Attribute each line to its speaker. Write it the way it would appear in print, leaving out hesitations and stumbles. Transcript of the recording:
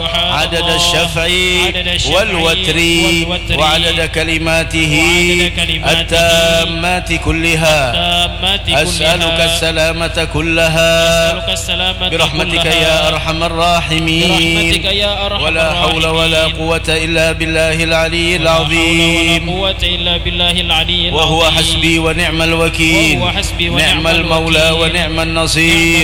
Speaker 1: عدد الشفع والوتر وعدد كلماته التامات كلها. أسألك السلامة كلها برحمتك يا أرحم الراحمين. ولا حول ولا قوة إلا بالله العلي العظيم. وهو حسبي ونعم الوكيل، نعم المولى ونعم النصير.